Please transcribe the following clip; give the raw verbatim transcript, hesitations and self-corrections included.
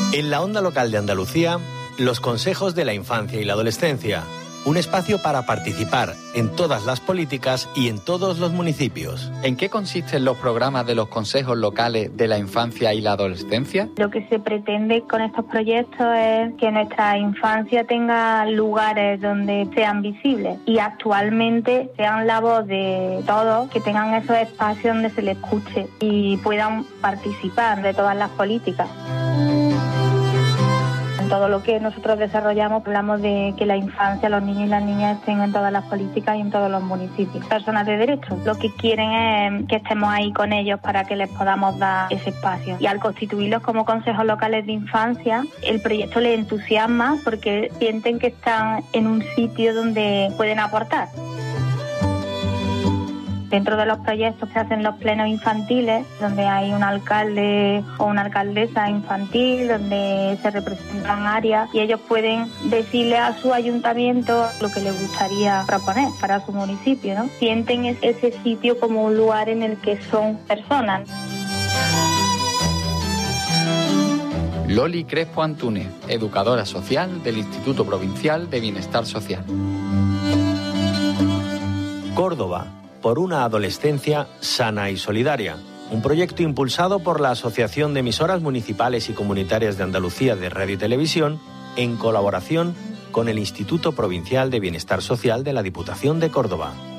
En la onda local de Andalucía, los consejos de la infancia y la adolescencia. Un espacio para participar en todas las políticas y en todos los municipios. ¿En qué consisten los programas de los consejos locales de la infancia y la adolescencia? Lo que se pretende con estos proyectos es que nuestra infancia tenga lugares donde sean visibles y actualmente sean la voz de todos, que tengan esos espacios donde se les escuche y puedan participar de todas las políticas. Todo lo que nosotros desarrollamos, hablamos de que la infancia, los niños y las niñas estén en todas las políticas y en todos los municipios. Personas de derecho, lo que quieren es que estemos ahí con ellos para que les podamos dar ese espacio. Y al constituirlos como consejos locales de infancia, el proyecto les entusiasma porque sienten que están en un sitio donde pueden aportar. Dentro de los proyectos se hacen los plenos infantiles, donde hay un alcalde o una alcaldesa infantil, donde se representan áreas y ellos pueden decirle a su ayuntamiento lo que les gustaría proponer para su municipio, ¿no? Sienten ese sitio como un lugar en el que son personas. Loli Crespo Antúnez, educadora social del Instituto Provincial de Bienestar Social. Córdoba, por una adolescencia sana y solidaria. Un proyecto impulsado por la Asociación de Emisoras Municipales y Comunitarias de Andalucía de Radio y Televisión, en colaboración con el Instituto Provincial de Bienestar Social de la Diputación de Córdoba.